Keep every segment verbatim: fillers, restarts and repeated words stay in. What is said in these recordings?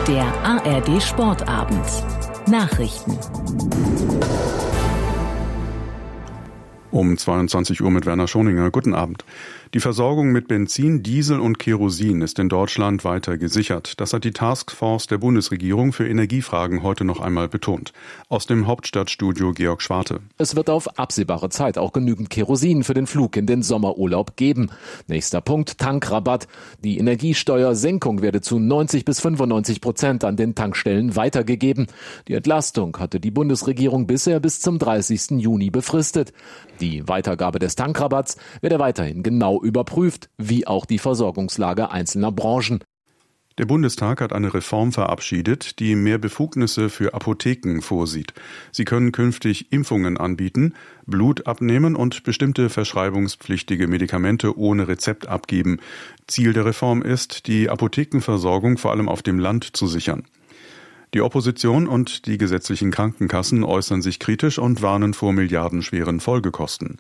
Der A R D Sportabend. Nachrichten. Um zweiundzwanzig Uhr mit Werner Schoninger. Guten Abend. Die Versorgung mit Benzin, Diesel und Kerosin ist in Deutschland weiter gesichert. Das hat die Taskforce der Bundesregierung für Energiefragen heute noch einmal betont. Aus dem Hauptstadtstudio Georg Schwarte. Es wird auf absehbare Zeit auch genügend Kerosin für den Flug in den Sommerurlaub geben. Nächster Punkt, Tankrabatt. Die Energiesteuersenkung werde zu neunzig bis fünfundneunzig Prozent an den Tankstellen weitergegeben. Die Entlastung hatte die Bundesregierung bisher bis zum dreißigsten Juni befristet. Die Weitergabe des Tankrabatts werde weiterhin genau überprüft, wie auch die Versorgungslage einzelner Branchen. Der Bundestag hat eine Reform verabschiedet, die mehr Befugnisse für Apotheken vorsieht. Sie können künftig Impfungen anbieten, Blut abnehmen und bestimmte verschreibungspflichtige Medikamente ohne Rezept abgeben. Ziel der Reform ist, die Apothekenversorgung vor allem auf dem Land zu sichern. Die Opposition und die gesetzlichen Krankenkassen äußern sich kritisch und warnen vor milliardenschweren Folgekosten.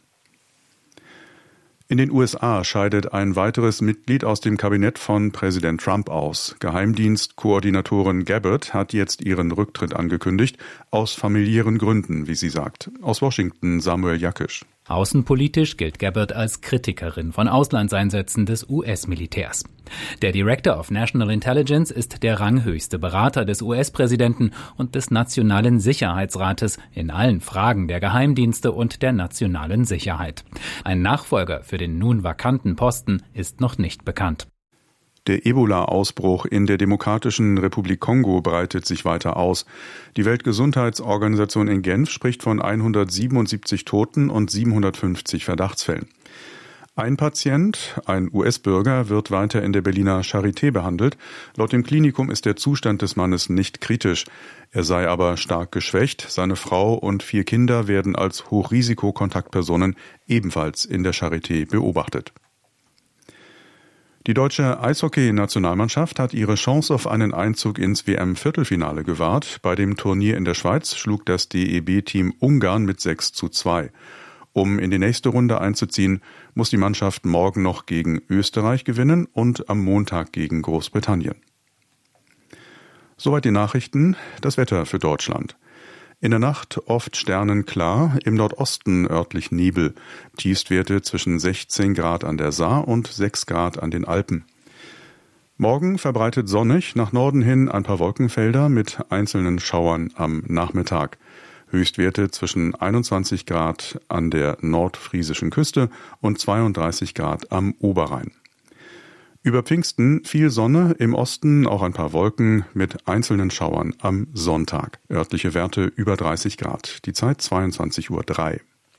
In den U S A scheidet ein weiteres Mitglied aus dem Kabinett von Präsident Trump aus. Geheimdienstkoordinatorin Gabbard hat jetzt ihren Rücktritt angekündigt, aus familiären Gründen, wie sie sagt. Aus Washington Samuel Jakisch. Außenpolitisch gilt Gabbard als Kritikerin von Auslandseinsätzen des U S-Militärs. Der Director of National Intelligence ist der ranghöchste Berater des U S-Präsidenten und des Nationalen Sicherheitsrates in allen Fragen der Geheimdienste und der nationalen Sicherheit. Ein Nachfolger für den nun vakanten Posten ist noch nicht bekannt. Der Ebola-Ausbruch in der Demokratischen Republik Kongo breitet sich weiter aus. Die Weltgesundheitsorganisation in Genf spricht von hundertsiebenundsiebzig Toten und siebenhundertfünfzig Verdachtsfällen. Ein Patient, ein U S-Bürger, wird weiter in der Berliner Charité behandelt. Laut dem Klinikum ist der Zustand des Mannes nicht kritisch. Er sei aber stark geschwächt. Seine Frau und vier Kinder werden als Hochrisikokontaktpersonen ebenfalls in der Charité beobachtet. Die deutsche Eishockey-Nationalmannschaft hat ihre Chance auf einen Einzug ins W M-Viertelfinale gewahrt. Bei dem Turnier in der Schweiz schlug das D E B-Team Ungarn mit sechs zu zwei. Um in die nächste Runde einzuziehen, muss die Mannschaft morgen noch gegen Österreich gewinnen und am Montag gegen Großbritannien. Soweit die Nachrichten. Das Wetter für Deutschland. In der Nacht oft sternenklar, im Nordosten örtlich Nebel. Tiefstwerte zwischen sechzehn Grad an der Saar und sechs Grad an den Alpen. Morgen verbreitet sonnig, nach Norden hin ein paar Wolkenfelder mit einzelnen Schauern am Nachmittag. Höchstwerte zwischen einundzwanzig Grad an der nordfriesischen Küste und zweiunddreißig Grad am Oberrhein. Über Pfingsten viel Sonne, im Osten auch ein paar Wolken mit einzelnen Schauern am Sonntag. Örtliche Werte über dreißig Grad. Die Zeit zweiundzwanzig Uhr drei.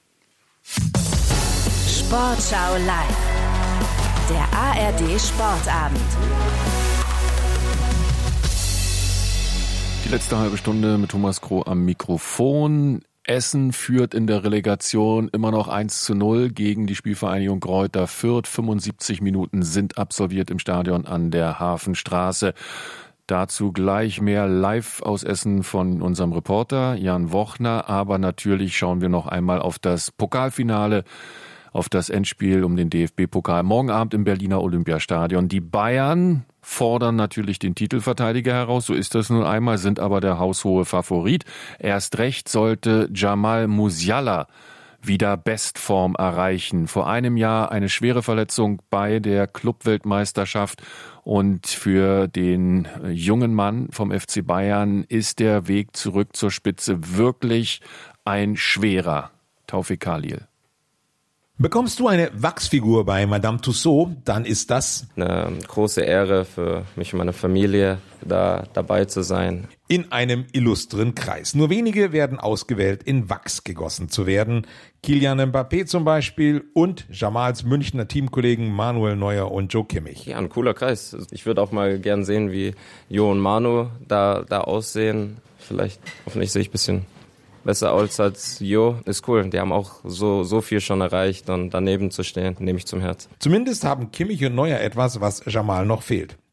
Sportschau live. Der A R D Sportabend. Die letzte halbe Stunde mit Thomas Kroh am Mikrofon. Essen führt in der Relegation immer noch eins zu null gegen die Spielvereinigung Greuther Fürth. fünfundsiebzig Minuten sind absolviert im Stadion an der Hafenstraße. Dazu gleich mehr live aus Essen von unserem Reporter Jan Wochner. Aber natürlich schauen wir noch einmal auf das Pokalfinale, auf das Endspiel um den D F B-Pokal. Morgen Abend im Berliner Olympiastadion. Die Bayern fordern natürlich den Titelverteidiger heraus, so ist das nun einmal, sind aber der haushohe Favorit. Erst recht sollte Jamal Musiala wieder Bestform erreichen. Vor einem Jahr eine schwere Verletzung bei der Clubweltmeisterschaft und für den jungen Mann vom F C Bayern ist der Weg zurück zur Spitze wirklich ein schwerer. Taufik Khalil. Bekommst du eine Wachsfigur bei Madame Tussauds, dann ist das eine große Ehre für mich und meine Familie, da dabei zu sein. In einem illustren Kreis. Nur wenige werden ausgewählt, in Wachs gegossen zu werden. Kylian Mbappé zum Beispiel und Jamals Münchner Teamkollegen Manuel Neuer und Joe Kimmich. Ja, ein cooler Kreis. Ich würde auch mal gern sehen, wie Jo und Manu da, da aussehen. Vielleicht, hoffentlich sehe ich ein bisschen besser aus als Jo, ist cool. Die haben auch so, so viel schon erreicht und daneben zu stehen, nehme ich zum Herz. Zumindest haben Kimmich und Neuer etwas, was Jamal noch fehlt.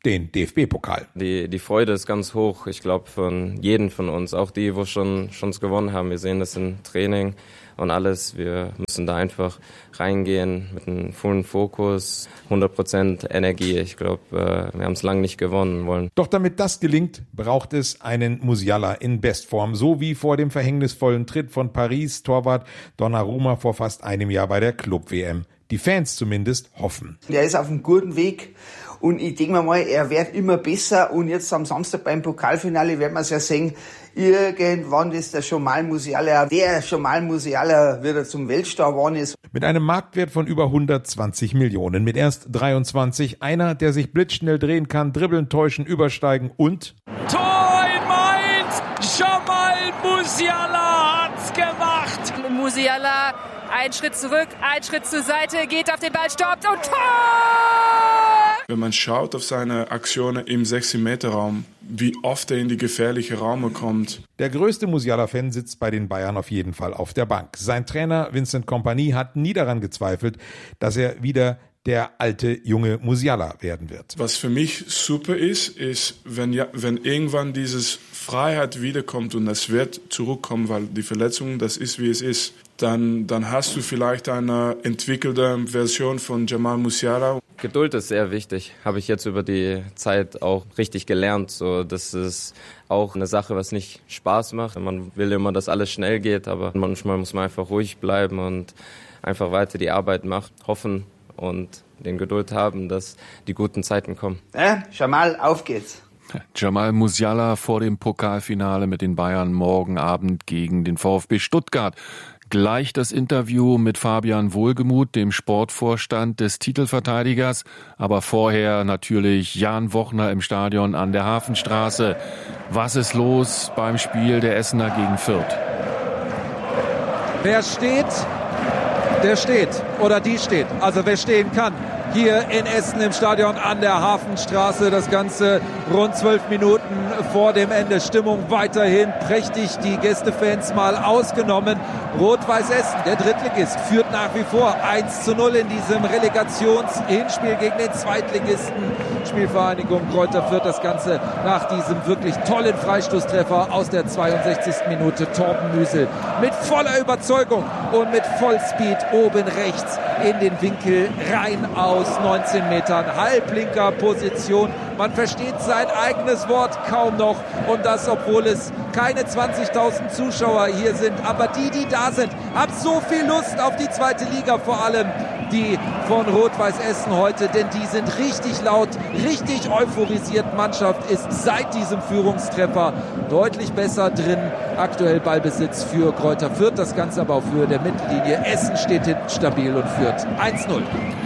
den D F B-Pokal. Die, die Freude ist ganz hoch, ich glaube, von jedem von uns, auch die, wo schon schon gewonnen haben. Wir sehen das im Training und alles. Wir müssen da einfach reingehen mit einem vollen Fokus, hundert Prozent Energie. Ich glaube, wir haben es lange nicht gewonnen wollen. Doch damit das gelingt, braucht es einen Musiala in Bestform, so wie vor dem verhängnisvollen Tritt von Paris Torwart Donnarumma vor fast einem Jahr bei der Club-W M. Die Fans zumindest hoffen. Er ist auf einem guten Weg. Und ich denke mir mal, er wird immer besser. Und jetzt am Samstag beim Pokalfinale werden wir es ja sehen. Irgendwann ist der Jamal Musiala, der Jamal Musiala wieder zum Weltstar geworden ist. Mit einem Marktwert von über hundertzwanzig Millionen. Mit erst dreiundzwanzig. Einer, der sich blitzschnell drehen kann, dribbeln, täuschen, übersteigen und... Tor in Mainz! Jamal Musiala hat's gemacht! Musiala, ein Schritt zurück, ein Schritt zur Seite, geht auf den Ball, stoppt und Tor! Wenn man schaut auf seine Aktionen im sechzig-Meter-Raum, wie oft er in die gefährliche Räume kommt. Der größte Musiala-Fan sitzt bei den Bayern auf jeden Fall auf der Bank. Sein Trainer Vincent Kompany hat nie daran gezweifelt, dass er wieder der alte, junge Musiala werden wird. Was für mich super ist, ist, wenn, ja, wenn irgendwann dieses Freiheit wiederkommt und es wird zurückkommen, weil die Verletzung, das ist, wie es ist, dann, dann hast du vielleicht eine entwickelte Version von Jamal Musiala. Geduld ist sehr wichtig, habe ich jetzt über die Zeit auch richtig gelernt. So, das ist auch eine Sache, was nicht Spaß macht. Man will immer, dass alles schnell geht, aber manchmal muss man einfach ruhig bleiben und einfach weiter die Arbeit machen, hoffen und den Geduld haben, dass die guten Zeiten kommen. Ja, Jamal, auf geht's. Jamal Musiala vor dem Pokalfinale mit den Bayern morgen Abend gegen den VfB Stuttgart. Gleich das Interview mit Fabian Wohlgemuth, dem Sportvorstand des Titelverteidigers. Aber vorher natürlich Jan Wochner im Stadion an der Hafenstraße. Was ist los beim Spiel der Essener gegen Fürth? Wer steht, der steht. Oder die steht. Also wer stehen kann. Hier in Essen im Stadion an der Hafenstraße. Das Ganze rund zwölf Minuten vor dem Ende. Stimmung weiterhin prächtig. Die Gästefans mal ausgenommen. Rot-Weiß Essen, der Drittligist, führt nach wie vor eins zu null in diesem Relegations-Hinspiel gegen den Zweitligisten. Spielvereinigung Greuther Fürth, das Ganze nach diesem wirklich tollen Freistoßtreffer aus der zweiundsechzigsten Minute. Torben Müsel mit voller Überzeugung und mit Vollspeed oben rechts in den Winkel rein aus neunzehn Metern. Halblinker Position. Man versteht sein eigenes Wort kaum noch. Und das, obwohl es keine zwanzigtausend Zuschauer hier sind. Aber die, die da sind, haben so viel Lust auf die zweite Liga, vor allem die von Rot-Weiß Essen heute. Denn die sind richtig laut, richtig euphorisiert. Mannschaft ist seit diesem Führungstreffer deutlich besser drin. Aktuell Ballbesitz für Greuther Fürth. Das Ganze aber auf Höhe der Mittellinie. Essen steht hinten stabil und führt eins null.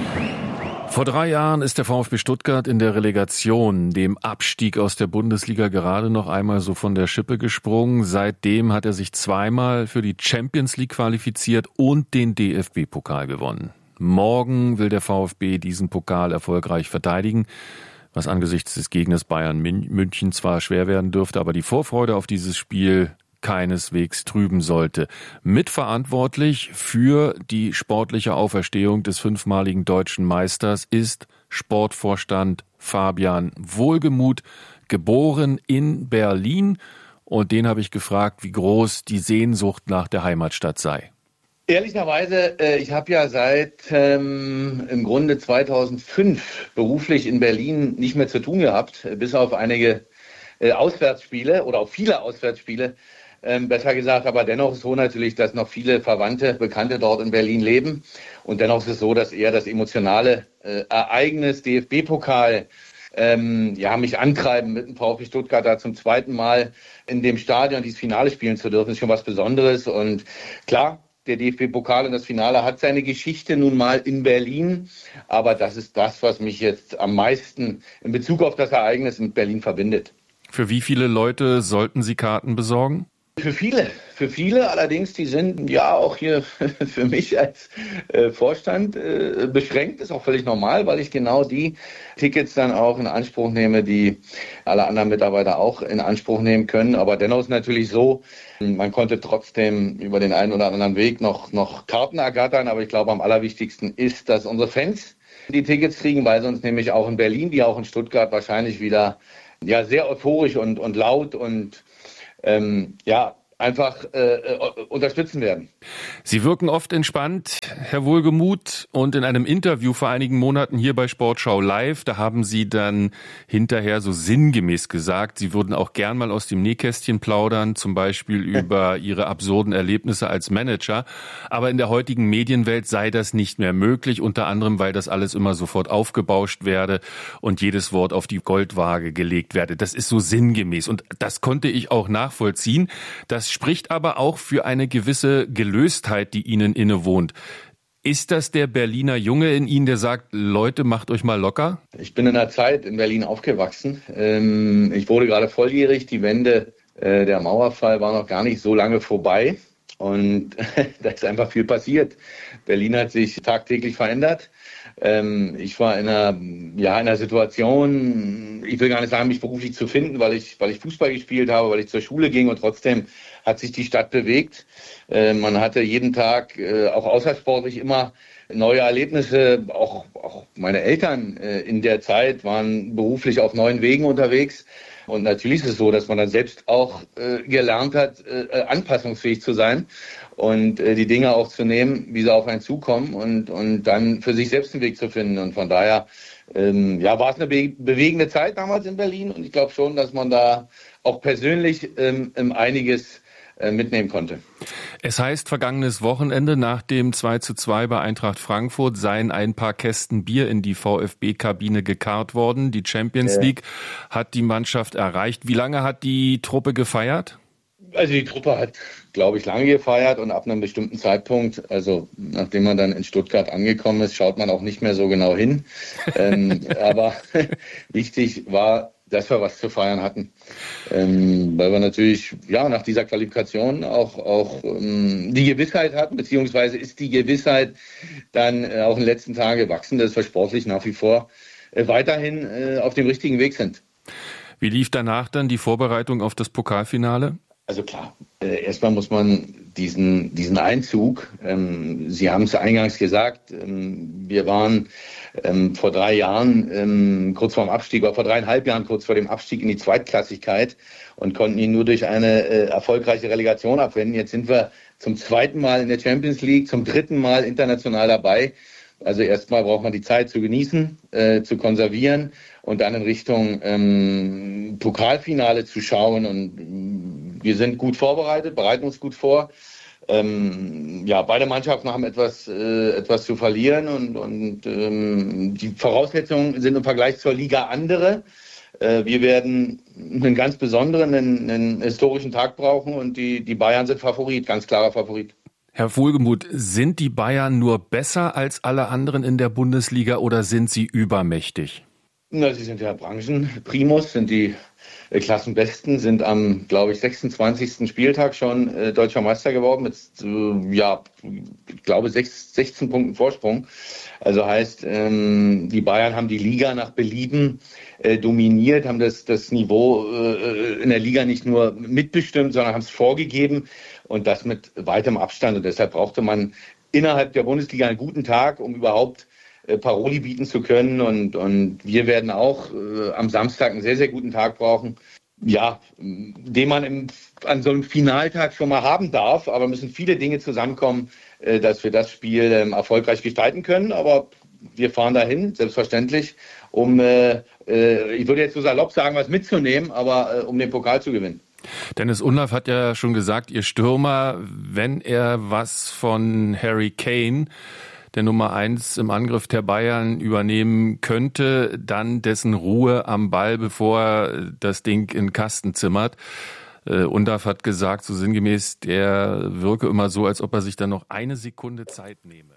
Vor drei Jahren ist der VfB Stuttgart in der Relegation, dem Abstieg aus der Bundesliga, gerade noch einmal so von der Schippe gesprungen. Seitdem hat er sich zweimal für die Champions League qualifiziert und den D F B-Pokal gewonnen. Morgen will der VfB diesen Pokal erfolgreich verteidigen, was angesichts des Gegners Bayern München zwar schwer werden dürfte, aber die Vorfreude auf dieses Spiel keineswegs trüben sollte. Mitverantwortlich für die sportliche Auferstehung des fünfmaligen deutschen Meisters ist Sportvorstand Fabian Wohlgemuth, geboren in Berlin. Und den habe ich gefragt, wie groß die Sehnsucht nach der Heimatstadt sei. Ehrlicherweise, äh, ich habe ja seit ähm, im Grunde zweitausendfünf beruflich in Berlin nicht mehr zu tun gehabt, bis auf einige äh, Auswärtsspiele oder auf viele Auswärtsspiele. Ähm, besser gesagt, aber dennoch ist es so natürlich, dass noch viele Verwandte, Bekannte dort in Berlin leben. Und dennoch ist es so, dass eher das emotionale äh, Ereignis D F B-Pokal ähm, ja, mich antreiben, mit dem VfB Stuttgart da zum zweiten Mal in dem Stadion dieses Finale spielen zu dürfen, ist schon was Besonderes. Und klar, der D F B-Pokal und das Finale hat seine Geschichte nun mal in Berlin. Aber das ist das, was mich jetzt am meisten in Bezug auf das Ereignis in Berlin verbindet. Für wie viele Leute sollten Sie Karten besorgen? Für viele, für viele allerdings, die sind ja auch hier für mich als äh, Vorstand äh, beschränkt, ist auch völlig normal, weil ich genau die Tickets dann auch in Anspruch nehme, die alle anderen Mitarbeiter auch in Anspruch nehmen können. Aber dennoch ist es natürlich so, man konnte trotzdem über den einen oder anderen Weg noch, noch Karten ergattern, aber ich glaube am allerwichtigsten ist, dass unsere Fans die Tickets kriegen, weil sie uns nämlich auch in Berlin, wie auch in Stuttgart wahrscheinlich wieder ja sehr euphorisch und, und laut und ähm, ja, einfach äh, unterstützen werden. Sie wirken oft entspannt, Herr Wohlgemuth, und in einem Interview vor einigen Monaten hier bei Sportschau Live, da haben Sie dann hinterher so sinngemäß gesagt, Sie würden auch gern mal aus dem Nähkästchen plaudern, zum Beispiel über Ihre absurden Erlebnisse als Manager, aber in der heutigen Medienwelt sei das nicht mehr möglich, unter anderem, weil das alles immer sofort aufgebauscht werde und jedes Wort auf die Goldwaage gelegt werde. Das ist so sinngemäß und das konnte ich auch nachvollziehen. Das Das spricht aber auch für eine gewisse Gelöstheit, die Ihnen innewohnt. Ist das der Berliner Junge in Ihnen, der sagt, Leute, macht euch mal locker? Ich bin in einer Zeit in Berlin aufgewachsen. Ich wurde gerade volljährig. Die Wende, der Mauerfall war noch gar nicht so lange vorbei. Und da ist einfach viel passiert. Berlin hat sich tagtäglich verändert. Ich war in einer, ja, in einer Situation, ich will gar nicht sagen, mich beruflich zu finden, weil ich, weil ich Fußball gespielt habe, weil ich zur Schule ging und trotzdem hat sich die Stadt bewegt. Man hatte jeden Tag, auch außersportlich, immer neue Erlebnisse. Auch, auch meine Eltern in der Zeit waren beruflich auf neuen Wegen unterwegs. Und natürlich ist es so, dass man dann selbst auch äh, gelernt hat, äh, anpassungsfähig zu sein und äh, die Dinge auch zu nehmen, wie sie auf einen zukommen und, und dann für sich selbst einen Weg zu finden. Und von daher ähm, ja, war es eine be- bewegende Zeit damals in Berlin und ich glaube schon, dass man da auch persönlich ähm, einiges mitnehmen konnte. Es heißt, vergangenes Wochenende nach dem zwei zu zwei bei Eintracht Frankfurt seien ein paar Kästen Bier in die VfB-Kabine gekarrt worden. Die Champions League ja. hat die Mannschaft erreicht. Wie lange hat die Truppe gefeiert? Also die Truppe hat, glaube ich, lange gefeiert und ab einem bestimmten Zeitpunkt, also nachdem man dann in Stuttgart angekommen ist, schaut man auch nicht mehr so genau hin. ähm, aber wichtig war, dass wir was zu feiern hatten, ähm, weil wir natürlich ja nach dieser Qualifikation auch auch ähm, die Gewissheit hatten, beziehungsweise ist die Gewissheit dann äh, auch in den letzten Tagen gewachsen, dass wir sportlich nach wie vor äh, weiterhin äh, auf dem richtigen Weg sind. Wie lief danach dann die Vorbereitung auf das Pokalfinale? Also klar, äh, erstmal muss man diesen diesen Einzug, ähm, Sie haben es eingangs gesagt, ähm, wir waren ähm, vor drei Jahren ähm, kurz vor dem Abstieg, oder vor dreieinhalb Jahren kurz vor dem Abstieg in die Zweitklassigkeit und konnten ihn nur durch eine äh, erfolgreiche Relegation abwenden. Jetzt sind wir zum zweiten Mal in der Champions League, zum dritten Mal international dabei. Also erstmal braucht man die Zeit zu genießen, äh, zu konservieren und dann in Richtung ähm, Pokalfinale zu schauen. Und wir sind gut vorbereitet, bereiten uns gut vor. Ähm, ja, beide Mannschaften haben etwas, äh, etwas zu verlieren und, und ähm, die Voraussetzungen sind im Vergleich zur Liga andere. Äh, wir werden einen ganz besonderen, einen, einen historischen Tag brauchen und die, die Bayern sind Favorit, ganz klarer Favorit. Herr Wohlgemuth, sind die Bayern nur besser als alle anderen in der Bundesliga oder sind sie übermächtig? Na, sie sind ja Branchenprimus, sind die äh, Klassenbesten, sind am, glaube ich, sechsundzwanzigsten Spieltag schon äh, Deutscher Meister geworden mit, äh, ja, ich glaube, sechs, sechzehn Punkten Vorsprung. Also heißt, ähm, die Bayern haben die Liga nach Belieben äh, dominiert, haben das, das Niveau äh, in der Liga nicht nur mitbestimmt, sondern haben es vorgegeben und das mit weitem Abstand. Und deshalb brauchte man innerhalb der Bundesliga einen guten Tag, um überhaupt Paroli bieten zu können und, und wir werden auch äh, am Samstag einen sehr, sehr guten Tag brauchen, ja, den man im, an so einem Finaltag schon mal haben darf, aber müssen viele Dinge zusammenkommen, äh, dass wir das Spiel ähm, erfolgreich gestalten können, aber wir fahren dahin, selbstverständlich, um, äh, äh, ich würde jetzt so salopp sagen, was mitzunehmen, aber äh, um den Pokal zu gewinnen. Dennis Undaff hat ja schon gesagt, Ihr Stürmer, wenn er was von Harry Kane, der Nummer eins im Angriff der Bayern, übernehmen könnte, dann dessen Ruhe am Ball, bevor er das Ding in den Kasten zimmert. Undaff hat gesagt, so sinngemäß, der wirke immer so, als ob er sich dann noch eine Sekunde Zeit nehme.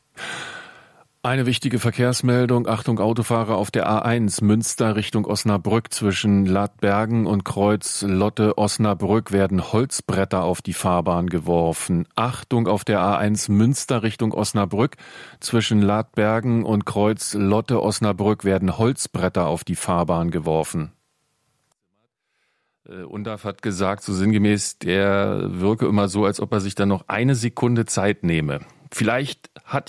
Eine wichtige Verkehrsmeldung. Achtung, Autofahrer auf der A eins Münster Richtung Osnabrück. Zwischen Ladbergen und Kreuz Lotte Osnabrück werden Holzbretter auf die Fahrbahn geworfen. Achtung, auf der A eins Münster Richtung Osnabrück. Zwischen Ladbergen und Kreuz Lotte Osnabrück werden Holzbretter auf die Fahrbahn geworfen. Undaff hat gesagt, so sinngemäß, der wirke immer so, als ob er sich dann noch eine Sekunde Zeit nehme. Vielleicht hat ja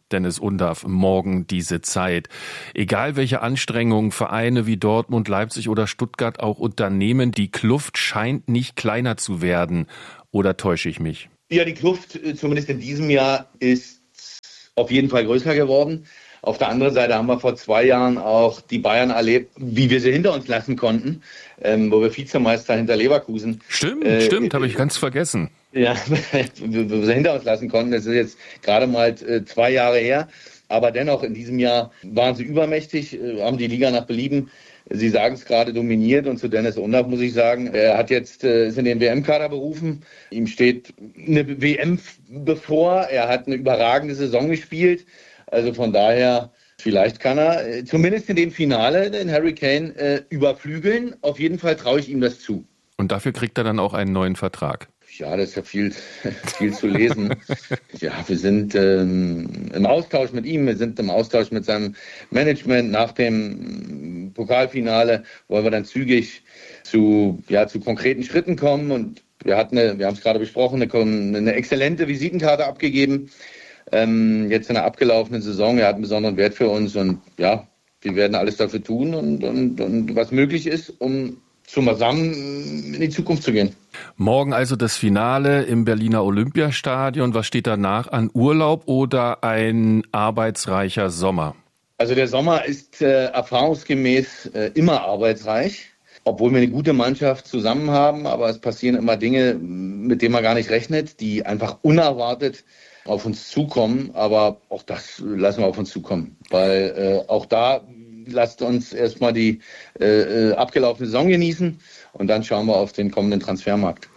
Dennis Undaff, morgen diese Zeit. Egal welche Anstrengungen Vereine wie Dortmund, Leipzig oder Stuttgart auch unternehmen, die Kluft scheint nicht kleiner zu werden. Oder täusche ich mich? Ja, die Kluft, zumindest in diesem Jahr, ist auf jeden Fall größer geworden. Auf der anderen Seite haben wir vor zwei Jahren auch die Bayern erlebt, wie wir sie hinter uns lassen konnten, ähm, wo wir Vizemeister hinter Leverkusen. Stimmt, äh, stimmt, habe ich ganz vergessen. Ja, wo wir sie hinter uns lassen konnten. Das ist jetzt gerade mal äh, zwei Jahre her. Aber dennoch, in diesem Jahr waren sie übermächtig, äh, haben die Liga nach Belieben, Sie sagen es gerade, dominiert. Und zu Dennis Undaff muss ich sagen, er hat jetzt äh, ist in den W M-Kader berufen. Ihm steht eine W M bevor. Er hat eine überragende Saison gespielt. Also von daher, vielleicht kann er äh, zumindest in dem Finale den Harry Kane äh, überflügeln. Auf jeden Fall traue ich ihm das zu. Und dafür kriegt er dann auch einen neuen Vertrag. Ja, das ist ja viel, viel zu lesen. Ja, wir sind ähm, im Austausch mit ihm, wir sind im Austausch mit seinem Management. Nach dem Pokalfinale wollen wir dann zügig zu, ja, zu konkreten Schritten kommen. Und wir hatten, eine, wir haben es gerade besprochen, eine, eine exzellente Visitenkarte abgegeben. Ähm, jetzt in der abgelaufenen Saison. Er hat einen besonderen Wert für uns. Und ja, wir werden alles dafür tun und, und, und was möglich ist, um zusammen in die Zukunft zu gehen. Morgen also das Finale im Berliner Olympiastadion. Was steht danach an? Urlaub oder ein arbeitsreicher Sommer? Also der Sommer ist äh, erfahrungsgemäß äh, immer arbeitsreich, obwohl wir eine gute Mannschaft zusammen haben. Aber es passieren immer Dinge, mit denen man gar nicht rechnet, die einfach unerwartet auf uns zukommen. Aber auch das lassen wir auf uns zukommen, weil äh, auch da lasst uns erstmal die äh, abgelaufene Saison genießen und dann schauen wir auf den kommenden Transfermarkt.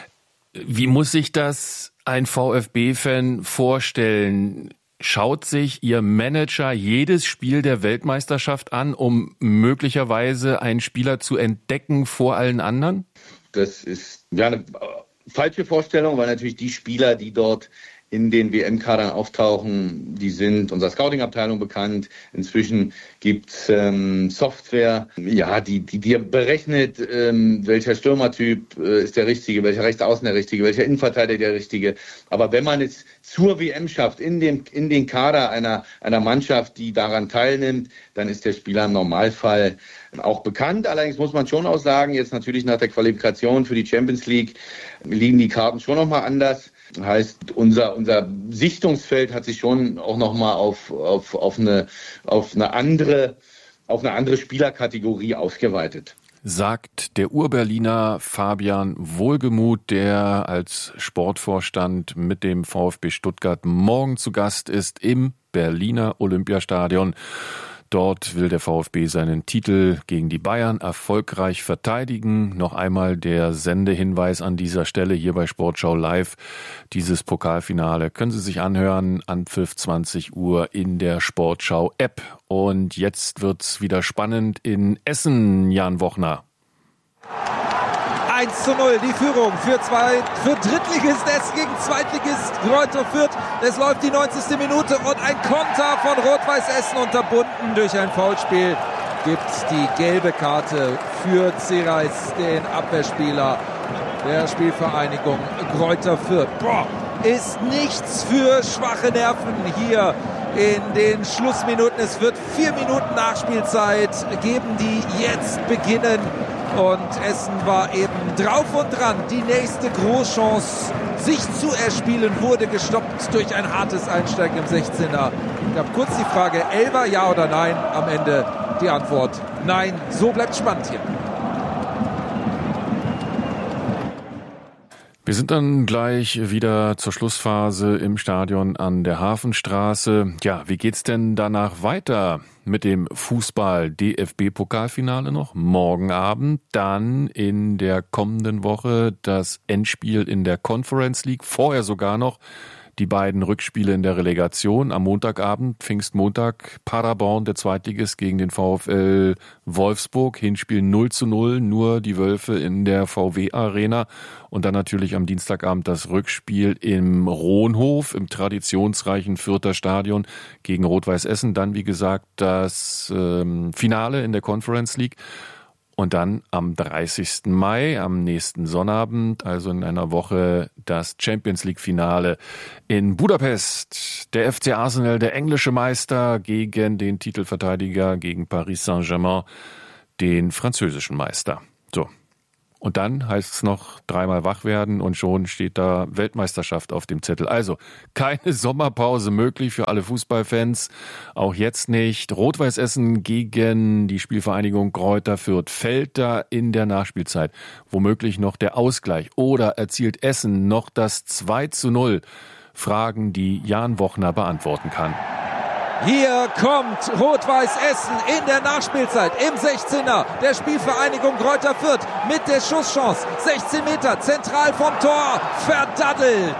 Wie muss sich das ein VfB-Fan vorstellen? Schaut sich Ihr Manager jedes Spiel der Weltmeisterschaft an, um möglicherweise einen Spieler zu entdecken vor allen anderen? Das ist ja eine falsche Vorstellung, weil natürlich die Spieler, die dort in den W M-Kadern auftauchen, die sind unserer Scouting-Abteilung bekannt. Inzwischen gibt's ähm, Software, ja, die die dir berechnet, ähm, welcher Stürmertyp äh, ist der richtige, welcher Rechtsaußen der richtige, welcher Innenverteidiger der richtige. Aber wenn man es zur W M schafft, in dem in den Kader einer einer Mannschaft, die daran teilnimmt, dann ist der Spieler im Normalfall auch bekannt. Allerdings muss man schon auch sagen, jetzt natürlich nach der Qualifikation für die Champions League liegen die Karten schon nochmal anders. Heißt, unser unser Sichtungsfeld hat sich schon auch nochmal auf auf auf eine auf eine andere auf eine andere Spielerkategorie ausgeweitet. Sagt der Ur-Berliner Fabian Wohlgemuth, der als Sportvorstand mit dem VfB Stuttgart morgen zu Gast ist im Berliner Olympiastadion. Dort will der VfB seinen Titel gegen die Bayern erfolgreich verteidigen. Noch einmal der Sendehinweis an dieser Stelle hier bei Sportschau Live. Dieses Pokalfinale können Sie sich anhören, Anpfiff zwanzig Uhr in der Sportschau-App. Und jetzt wird's wieder spannend in Essen, Jan Wochner. eins zu null, die Führung für, zwei, für Drittligist Essen gegen Zweitligist Greuther Fürth. Es läuft die neunzigste Minute und ein Konter von Rot-Weiß Essen, unterbunden durch ein Foulspiel. Gibt die gelbe Karte für Zereis, den Abwehrspieler der Spielvereinigung Greuther Fürth. Boah, ist nichts für schwache Nerven hier in den Schlussminuten. Es wird vier Minuten Nachspielzeit geben, die jetzt beginnen. Und Essen war eben drauf und dran, die nächste Großchance sich zu erspielen, wurde gestoppt durch ein hartes Einsteigen im sechzehner. Ich habe kurz die Frage, Elfer, ja oder nein? Am Ende die Antwort, nein. So bleibt spannend hier. Wir sind dann gleich wieder zur Schlussphase im Stadion an der Hafenstraße. Ja, wie geht's denn danach weiter mit dem Fußball-D F B-Pokalfinale noch? Morgen Abend, dann in der kommenden Woche das Endspiel in der Conference League, vorher sogar noch die beiden Rückspiele in der Relegation. Am Montagabend, Pfingstmontag, Paderborn, der Zweitligist gegen den VfL Wolfsburg. Hinspiel null zu null, nur die Wölfe in der V W-Arena. Und dann natürlich am Dienstagabend das Rückspiel im Rohnhof, im traditionsreichen Fürther Stadion gegen Rot-Weiß Essen. Dann, wie gesagt, das ähm, Finale in der Conference League. Und dann am dreißigsten Mai, am nächsten Sonnabend, also in einer Woche, das Champions-League-Finale in Budapest. Der F C Arsenal, der englische Meister, gegen den Titelverteidiger, gegen Paris Saint-Germain, den französischen Meister. So. Und dann heißt es noch dreimal wach werden und schon steht da Weltmeisterschaft auf dem Zettel. Also keine Sommerpause möglich für alle Fußballfans. Auch jetzt nicht. Rot-Weiß Essen gegen die Spielvereinigung Greuther Fürth. Fällt da in der Nachspielzeit womöglich noch der Ausgleich? Oder erzielt Essen noch das zwei zu null? Fragen, die Jan Wochner beantworten kann. Hier kommt Rot-Weiß Essen in der Nachspielzeit im sechzehner der Spielvereinigung Greuther Fürth mit der Schusschance. sechzehn Meter zentral vom Tor, verdaddelt.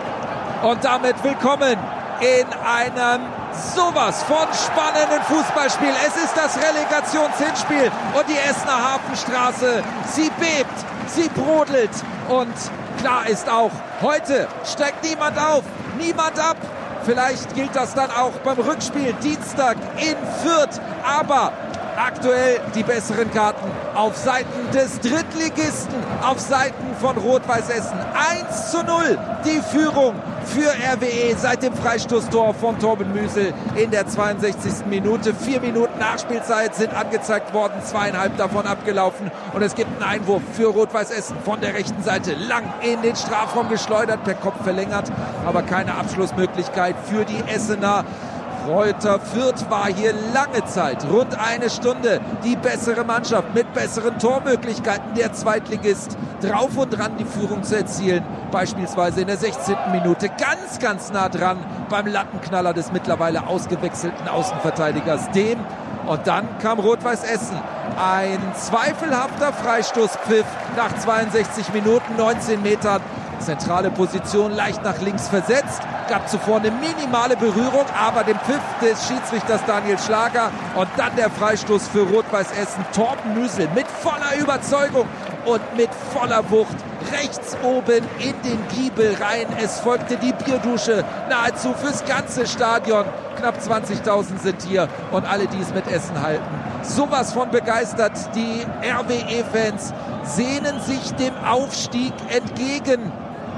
Und damit willkommen in einem sowas von spannenden Fußballspiel. Es ist das Relegationshinspiel und die Essener Hafenstraße, sie bebt, sie brodelt. Und klar ist auch, heute steigt niemand auf, niemand ab. Vielleicht gilt das dann auch beim Rückspiel Dienstag in Fürth. Aber aktuell die besseren Karten auf Seiten des Drittligisten, auf Seiten von Rot-Weiß Essen. eins zu null die Führung für R W E seit dem Freistoßtor von Torben Müsel in der zweiundsechzigsten Minute. Vier Minuten Nachspielzeit sind angezeigt worden, zweieinhalb davon abgelaufen. Und es gibt einen Einwurf für Rot-Weiß Essen von der rechten Seite. Lang in den Strafraum geschleudert, per Kopf verlängert, aber keine Abschlussmöglichkeit für die Essener. Greuther Fürth war hier lange Zeit, rund eine Stunde, die bessere Mannschaft mit besseren Tormöglichkeiten. Der Zweitligist drauf und dran, die Führung zu erzielen. Beispielsweise in der sechzehnten Minute ganz, ganz nah dran beim Lattenknaller des mittlerweile ausgewechselten Außenverteidigers Dehm. Und dann kam Rot-Weiß Essen. Ein zweifelhafter Freistoßpfiff nach zweiundsechzig Minuten, neunzehn Metern. Zentrale Position, leicht nach links versetzt. Gab zuvor eine minimale Berührung, aber den Pfiff des Schiedsrichters Daniel Schlager. Und dann der Freistoß für Rot-Weiß Essen. Torben Müsel mit voller Überzeugung und mit voller Wucht rechts oben in den Giebel rein. Es folgte die Bierdusche nahezu fürs ganze Stadion. Knapp zwanzigtausend sind hier und alle, die es mit Essen halten. Sowas von begeistert. Die R W E-Fans sehnen sich dem Aufstieg entgegen.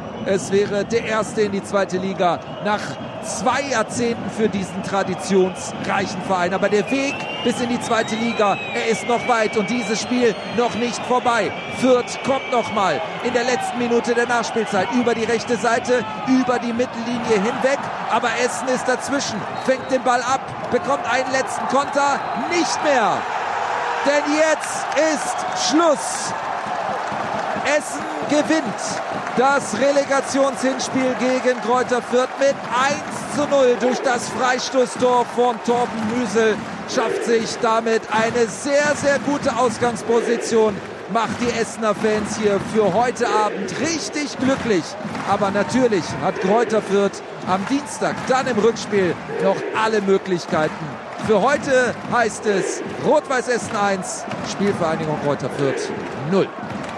Es wäre der erste in die zweite Liga nach zwei Jahrzehnten für diesen traditionsreichen Verein. Aber der Weg bis in die zweite Liga, er ist noch weit und dieses Spiel noch nicht vorbei. Fürth kommt nochmal in der letzten Minute der Nachspielzeit über die rechte Seite, über die Mittellinie hinweg. Aber Essen ist dazwischen, fängt den Ball ab, bekommt einen letzten Konter, nicht mehr. Denn jetzt ist Schluss. Essen gewinnt das Relegationshinspiel gegen Greuther Fürth mit eins zu null durch das Freistoßtor von Torben Müsel. Schafft sich damit eine sehr, sehr gute Ausgangsposition. Macht die Essener Fans hier für heute Abend richtig glücklich. Aber natürlich hat Greuther Fürth am Dienstag, dann im Rückspiel, noch alle Möglichkeiten. Für heute heißt es Rot-Weiß Essen eins, Spielvereinigung Greuther Fürth null.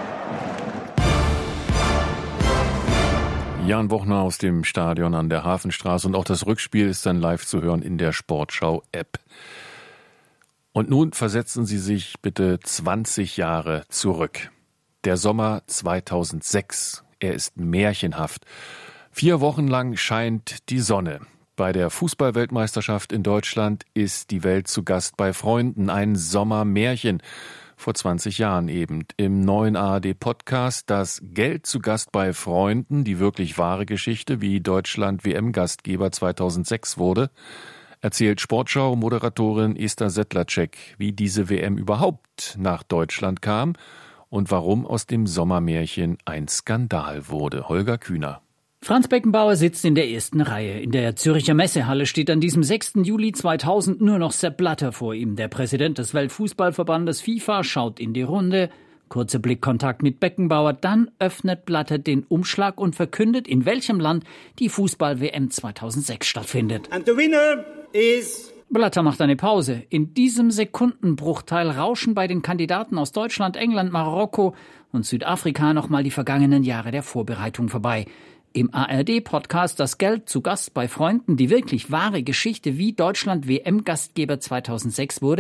Jan Wochner aus dem Stadion an der Hafenstraße und auch das Rückspiel ist dann live zu hören in der Sportschau-App. Und nun versetzen Sie sich bitte zwanzig Jahre zurück. Der Sommer zweitausendsechs, er ist märchenhaft. Vier Wochen lang scheint die Sonne. Bei der Fußball-Weltmeisterschaft in Deutschland ist die Welt zu Gast bei Freunden. Ein Sommermärchen. Vor zwanzig Jahren eben. Im neuen A R D-Podcast Das Geld zu Gast bei Freunden, die wirklich wahre Geschichte, wie Deutschland W M-Gastgeber zweitausendsechs wurde, erzählt Sportschau-Moderatorin Esther Sedlacek, wie diese W M überhaupt nach Deutschland kam und warum aus dem Sommermärchen ein Skandal wurde. Holger Kühner. Franz Beckenbauer sitzt in der ersten Reihe. In der Zürcher Messehalle steht an diesem sechsten Juli zweitausend nur noch Sepp Blatter vor ihm. Der Präsident des Weltfußballverbandes FIFA schaut in die Runde. Kurzer Blickkontakt mit Beckenbauer. Dann öffnet Blatter den Umschlag und verkündet, in welchem Land die Fußball-W M zweitausendsechs stattfindet. And the winner is... Blatter macht eine Pause. In diesem Sekundenbruchteil rauschen bei den Kandidaten aus Deutschland, England, Marokko und Südafrika nochmal die vergangenen Jahre der Vorbereitung vorbei. Im A R D-Podcast Das Geld zu Gast bei Freunden, die wirklich wahre Geschichte, wie Deutschland W M-Gastgeber zweitausendsechs wurde,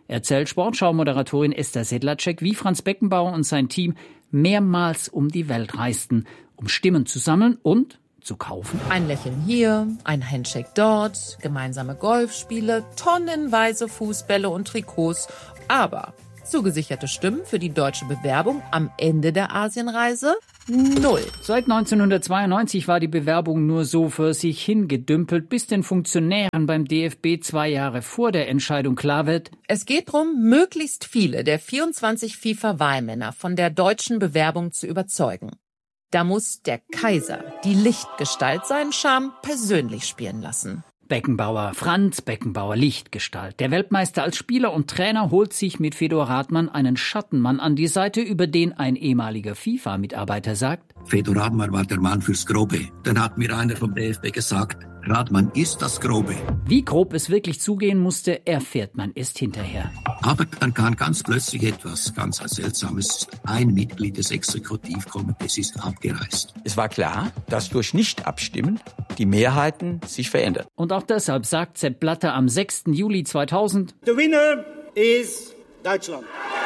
erzählt Sportschau-Moderatorin Esther Sedlacek, wie Franz Beckenbauer und sein Team mehrmals um die Welt reisten, um Stimmen zu sammeln und zu kaufen. Ein Lächeln hier, ein Handshake dort, gemeinsame Golfspiele, tonnenweise Fußbälle und Trikots, aber zugesicherte Stimmen für die deutsche Bewerbung am Ende der Asienreise? Null. Seit neunzehnhundertzweiundneunzig war die Bewerbung nur so für sich hingedümpelt, bis den Funktionären beim D F B zwei Jahre vor der Entscheidung klar wird: Es geht darum, möglichst viele der vierundzwanzig FIFA-Wahlmänner von der deutschen Bewerbung zu überzeugen. Da muss der Kaiser, die Lichtgestalt, seinen Charme persönlich spielen lassen. Beckenbauer, Franz Beckenbauer, Lichtgestalt. Der Weltmeister als Spieler und Trainer holt sich mit Fedor Radmann einen Schattenmann an die Seite, über den ein ehemaliger FIFA-Mitarbeiter sagt: Fedor Radmann war der Mann fürs Grobe. Dann hat mir einer vom D F B gesagt, Radmann ist das Grobe. Wie grob es wirklich zugehen musste, erfährt man erst hinterher. Aber dann kam ganz plötzlich etwas ganz Seltsames. Ein Mitglied des Exekutivkomitees ist abgereist. Es war klar, dass durch Nicht-Abstimmen die Mehrheiten sich verändern. Und auch deshalb sagt Sepp Blatter am sechsten Juli zweitausend: The winner is Deutschland.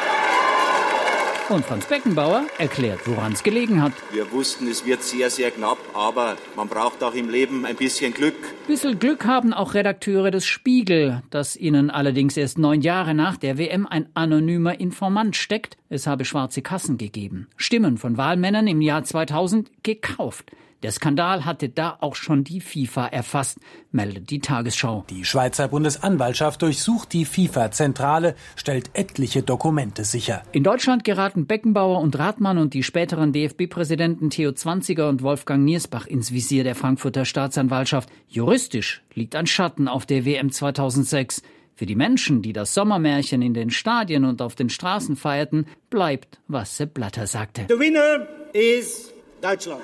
Und Franz Beckenbauer erklärt, woran es gelegen hat. Wir wussten, es wird sehr, sehr knapp, aber man braucht auch im Leben ein bisschen Glück. Bisschen Glück haben auch Redakteure des Spiegel, dass ihnen allerdings erst neun Jahre nach der W M ein anonymer Informant steckt. Es habe schwarze Kassen gegeben. Stimmen von Wahlmännern im Jahr zweitausend gekauft. Der Skandal hatte da auch schon die FIFA erfasst, meldet die Tagesschau. Die Schweizer Bundesanwaltschaft durchsucht die FIFA-Zentrale, stellt etliche Dokumente sicher. In Deutschland geraten Beckenbauer und Radmann und die späteren D F B-Präsidenten Theo Zwanziger und Wolfgang Niersbach ins Visier der Frankfurter Staatsanwaltschaft. Juristisch liegt ein Schatten auf der W M zweitausendsechs. Für die Menschen, die das Sommermärchen in den Stadien und auf den Straßen feierten, bleibt, was Sepp Blatter sagte. The winner is Deutschland.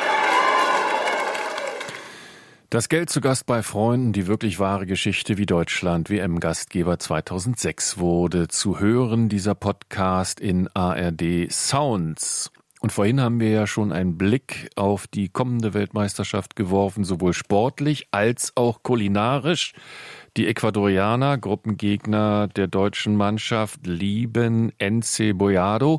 Das Geld zu Gast bei Freunden, die wirklich wahre Geschichte, wie Deutschland W M-Gastgeber zweitausendsechs wurde. Zu hören dieser Podcast in A R D Sounds. Und vorhin haben wir ja schon einen Blick auf die kommende Weltmeisterschaft geworfen, sowohl sportlich als auch kulinarisch. Die Ecuadorianer, Gruppengegner der deutschen Mannschaft, lieben Encebollado.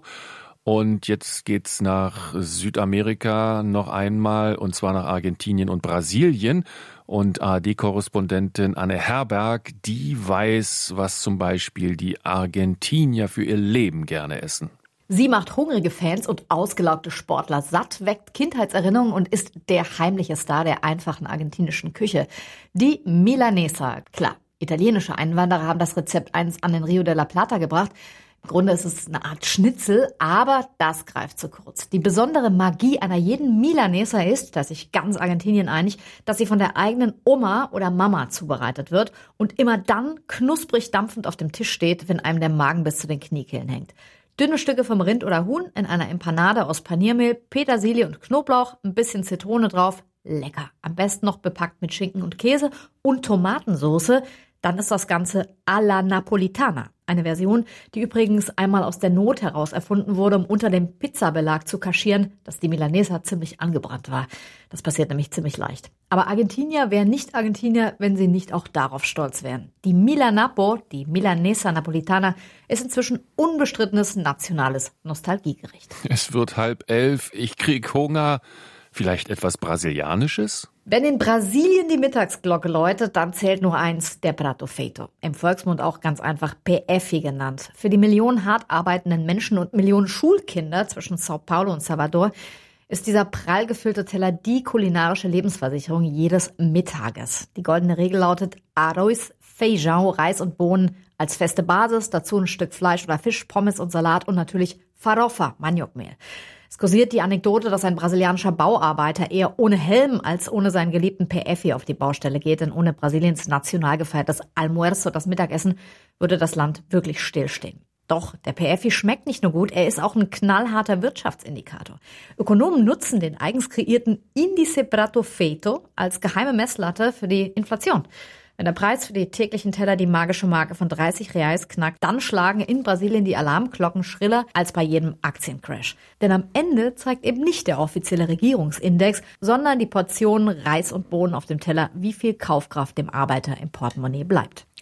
Und jetzt geht's nach Südamerika noch einmal, und zwar nach Argentinien und Brasilien. Und A R D-Korrespondentin Anne Herberg, die weiß, was zum Beispiel die Argentinier für ihr Leben gerne essen. Sie macht hungrige Fans und ausgelaugte Sportler satt, weckt Kindheitserinnerungen und ist der heimliche Star der einfachen argentinischen Küche. Die Milanesa. Klar, italienische Einwanderer haben das Rezept einst an den Rio de la Plata gebracht. Im Grunde ist es eine Art Schnitzel, aber das greift zu kurz. Die besondere Magie einer jeden Milanesa ist, da ist sich ganz Argentinien einig, dass sie von der eigenen Oma oder Mama zubereitet wird und immer dann knusprig dampfend auf dem Tisch steht, wenn einem der Magen bis zu den Kniekehlen hängt. Dünne Stücke vom Rind oder Huhn in einer Empanade aus Paniermehl, Petersilie und Knoblauch, ein bisschen Zitrone drauf, lecker. Am besten noch bepackt mit Schinken und Käse und Tomatensoße. Dann ist das Ganze alla Napolitana. Eine Version, die übrigens einmal aus der Not heraus erfunden wurde, um unter dem Pizzabelag zu kaschieren, dass die Milanesa ziemlich angebrannt war. Das passiert nämlich ziemlich leicht. Aber Argentinier wären nicht Argentinier, wenn sie nicht auch darauf stolz wären. Die Milanapo, die Milanesa Napolitana, ist inzwischen unbestrittenes nationales Nostalgiegericht. Es wird halb elf, ich krieg Hunger. Vielleicht etwas Brasilianisches? Wenn in Brasilien die Mittagsglocke läutet, dann zählt nur eins, der Prato Feito. Im Volksmund auch ganz einfach P F I genannt. Für die Millionen hart arbeitenden Menschen und Millionen Schulkinder zwischen Sao Paulo und Salvador ist dieser prall gefüllte Teller die kulinarische Lebensversicherung jedes Mittages. Die goldene Regel lautet Arroz, Feijão, Reis und Bohnen als feste Basis, dazu ein Stück Fleisch oder Fisch, Pommes und Salat und natürlich Farofa, Maniokmehl. Es kursiert die Anekdote, dass ein brasilianischer Bauarbeiter eher ohne Helm als ohne seinen geliebten P F I auf die Baustelle geht, denn ohne Brasiliens national gefeiertes Almuerzo, das Mittagessen, würde das Land wirklich stillstehen. Doch der P F I schmeckt nicht nur gut, er ist auch ein knallharter Wirtschaftsindikator. Ökonomen nutzen den eigens kreierten Índice Prato Feito als geheime Messlatte für die Inflation. Wenn der Preis für die täglichen Teller die magische Marke von dreißig Reais knackt, dann schlagen in Brasilien die Alarmglocken schriller als bei jedem Aktiencrash. Denn am Ende zeigt eben nicht der offizielle Regierungsindex, sondern die Portionen Reis und Bohnen auf dem Teller, wie viel Kaufkraft dem Arbeiter im Portemonnaie bleibt.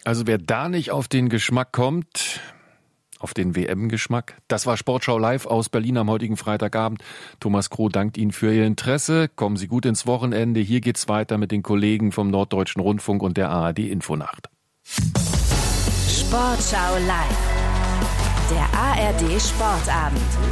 Also wer da nicht auf den Geschmack kommt, auf den W M-Geschmack. Das war Sportschau live aus Berlin am heutigen Freitagabend. Thomas Kroh dankt Ihnen für Ihr Interesse. Kommen Sie gut ins Wochenende. Hier geht's weiter mit den Kollegen vom Norddeutschen Rundfunk und der A R D Infonacht. Sportschau live. Der A R D Sportabend.